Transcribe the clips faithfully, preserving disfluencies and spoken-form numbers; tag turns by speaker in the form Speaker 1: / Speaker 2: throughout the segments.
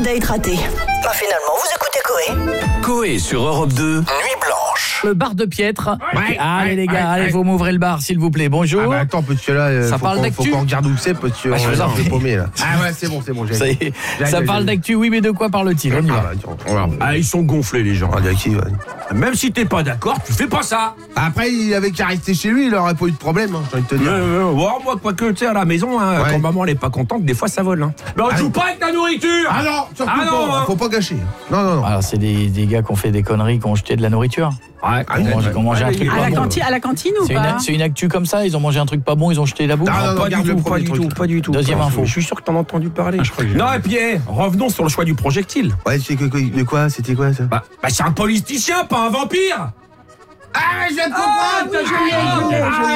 Speaker 1: date raté. Bah finalement, vous écoutez Coé.
Speaker 2: Coé sur Europe deux, Nuit Blanche.
Speaker 3: Le bar de Piètre.
Speaker 4: Ouais,
Speaker 3: allez
Speaker 4: ouais,
Speaker 3: les gars,
Speaker 4: ouais,
Speaker 3: allez,
Speaker 4: ouais.
Speaker 3: vous m'ouvrez le bar s'il vous plaît. Bonjour.
Speaker 4: Ah bah attends, petit là, euh,
Speaker 3: Ça
Speaker 4: faut
Speaker 3: parle
Speaker 4: qu'on-
Speaker 3: d'actu.
Speaker 4: faut qu'on regarde où c'est, petit.
Speaker 3: Bah, je vous en prie.
Speaker 4: paumé là. Ah ouais, c'est bon, c'est bon. j'ai-
Speaker 3: Ça y est,
Speaker 4: J'ai-
Speaker 3: ça
Speaker 4: j'ai-
Speaker 3: parle
Speaker 4: j'ai-
Speaker 3: d'actu, oui, mais de quoi parle-t-il? On y
Speaker 4: Ah
Speaker 3: va.
Speaker 4: bah, tiens, on va voir.
Speaker 5: Ah, ils sont gonflés, les gens.
Speaker 4: On dirait qui, ouais.
Speaker 5: Même si t'es pas d'accord, tu fais pas ça.
Speaker 4: Après, il avait qu'à rester chez lui, il aurait pas eu de problème, hein, j'ai envie de te dire.
Speaker 5: Euh, euh, bon, moi, quoi que tu sais, à la maison, hein,
Speaker 4: Ouais.
Speaker 5: quand maman elle est pas contente, des fois ça vole. Hein. Mais on
Speaker 4: Ah,
Speaker 5: joue
Speaker 4: oui.
Speaker 5: pas avec ta nourriture.
Speaker 4: Ah non, surtout
Speaker 5: Ah non,
Speaker 4: pas,
Speaker 5: hein.
Speaker 4: faut pas gâcher. Non, non, non.
Speaker 3: Alors c'est des, des gars qui ont fait des conneries, qui ont jeté de la nourriture.
Speaker 5: Ouais,
Speaker 4: Ah,
Speaker 3: Ils ont
Speaker 4: ouais,
Speaker 3: mangé,
Speaker 4: ouais.
Speaker 3: qui ont mangé un
Speaker 5: Ouais,
Speaker 3: truc
Speaker 5: à
Speaker 3: pas
Speaker 6: À la,
Speaker 3: bon.
Speaker 6: cantine, à la cantine ou
Speaker 3: C'est une,
Speaker 6: pas
Speaker 3: ac- c'est une actu comme ça, ils ont mangé un truc pas bon, ils ont jeté la bouffe.
Speaker 4: Ah, non, non,
Speaker 5: pas du
Speaker 4: regarde le
Speaker 5: tout, pas
Speaker 4: premier
Speaker 5: du
Speaker 4: truc.
Speaker 5: tout, pas du tout.
Speaker 3: Deuxième
Speaker 5: Pas-
Speaker 3: info.
Speaker 5: Je suis sûr que t'en as entendu parler. Non, et puis, eh, revenons sur le choix du projectile.
Speaker 4: Ouais, c'est que, que- de quoi? C'était quoi, ça?
Speaker 5: Bah, bah c'est un politicien, pas un vampire.
Speaker 4: Ah, je viens de
Speaker 5: Ah,
Speaker 4: comprendre!
Speaker 5: t'as joué,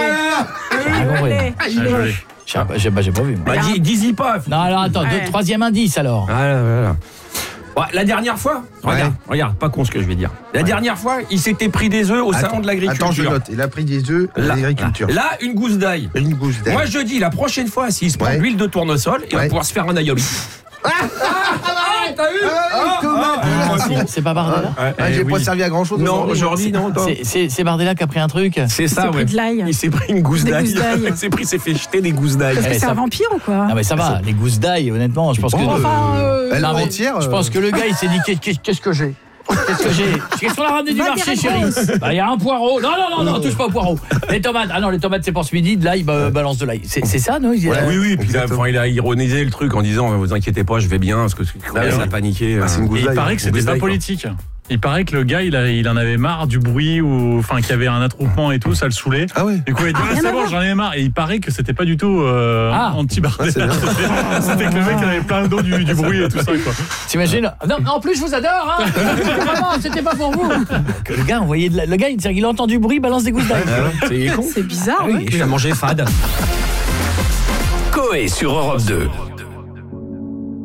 Speaker 3: J'ai pas compris.
Speaker 4: Ah, il est-
Speaker 3: J'ai pas- j'ai pas, j'ai pas vu. moi.
Speaker 5: Bah, dis- dis-y pas.
Speaker 3: Non, alors attends, deux-
Speaker 6: Ouais.
Speaker 3: troisième indice alors.
Speaker 5: Voilà, voilà. Ouais, la dernière fois,
Speaker 4: Ouais.
Speaker 5: regarde, regarde, pas con ce que je vais dire. La dernière fois, il s'était pris des œufs au salon de l'agriculture.
Speaker 4: Attends, je note. Il a pris des œufs à
Speaker 5: Là,
Speaker 4: l'agriculture.
Speaker 5: là, une gousse d'ail.
Speaker 4: Une gousse d'ail.
Speaker 5: Moi, je dis, la prochaine fois, s'il se prend
Speaker 4: Ouais.
Speaker 5: de l'huile de tournesol, il va
Speaker 4: Ouais.
Speaker 5: pouvoir se faire un aioli. Ah, t'as vu
Speaker 4: Ah, Thomas.
Speaker 3: Ah, c'est- c'est pas Bardella?
Speaker 4: Ah, j'ai
Speaker 5: Eh
Speaker 4: pas
Speaker 5: oui.
Speaker 4: servi à grand chose.
Speaker 5: Non, aujourd'hui, non. toi.
Speaker 3: C'est- C'est c'est Bardella qui a pris un truc.
Speaker 5: C'est ça,
Speaker 6: s'est
Speaker 5: ouais.
Speaker 6: pris de l'ail.
Speaker 5: Il s'est pris une gousse
Speaker 6: Des
Speaker 5: d'ail.
Speaker 6: gousses d'ail.
Speaker 5: Il s'est pris, il s'est fait jeter des gousses d'ail.
Speaker 6: Parce que
Speaker 3: Eh,
Speaker 6: c'est
Speaker 3: ça-
Speaker 6: un vampire ou quoi?
Speaker 3: Ah mais ça va, les gousses d'ail, honnêtement, je pense que...
Speaker 6: Enfin, euh,
Speaker 4: Elle
Speaker 3: Non, mais
Speaker 4: entière.
Speaker 3: je pense que le gars il s'est dit qu'est- qu'est- qu'est-ce que j'ai Qu'est-ce que j'ai Qu'est-ce qu'on a ramené du
Speaker 6: Va
Speaker 3: marché,
Speaker 6: des
Speaker 3: chérie?
Speaker 6: réponses.
Speaker 3: Bah il y a un poireau. Non non non non, touche pas au poireau. Les tomates. Ah non, les tomates c'est pour ce midi, de l'ail, bah, balance de l'ail. C'est c'est ça, non? Il y a-
Speaker 5: Ouais, oui, oui, puis là,
Speaker 4: Exactement.
Speaker 5: enfin, il a ironisé le truc en disant, vous inquiétez pas, je vais bien, parce que
Speaker 4: Ah,
Speaker 5: il
Speaker 4: ouais.
Speaker 5: a paniqué.
Speaker 4: Ah, c'est une
Speaker 5: euh,
Speaker 4: gousse
Speaker 7: Et il
Speaker 4: d'ail.
Speaker 7: paraît que
Speaker 5: Une
Speaker 7: c'était
Speaker 5: gousse
Speaker 7: pas
Speaker 5: d'ail, quoi.
Speaker 7: politique. Il paraît que le gars, il, a, il en avait marre du bruit ou enfin qu'il y avait un attroupement et tout, ça le saoulait.
Speaker 4: Ah ouais.
Speaker 7: Du coup, il a dit
Speaker 6: Ah,
Speaker 7: ah,
Speaker 6: rien
Speaker 7: c'est
Speaker 6: à
Speaker 7: bon,
Speaker 6: voir.
Speaker 7: j'en ai marre. Et il paraît que c'était pas du tout euh,
Speaker 3: Ah.
Speaker 7: anti-Bardella.
Speaker 4: Ah, c'est bien.
Speaker 7: C'était c'était que le mec il avait plein d'eau du, du bruit et tout ça, quoi.
Speaker 3: T'imagines? Non, en plus je vous adore, hein. C'était pas moi, c'était pas pour vous. Que le gars, vous voyez, de la- le gars, il, il entend du bruit, balance des gousses d'ail.
Speaker 5: C'est con.
Speaker 6: c'est bizarre,
Speaker 3: Ah oui.
Speaker 6: ouais.
Speaker 5: Il a mangé fade.
Speaker 2: Coé sur Europe deux.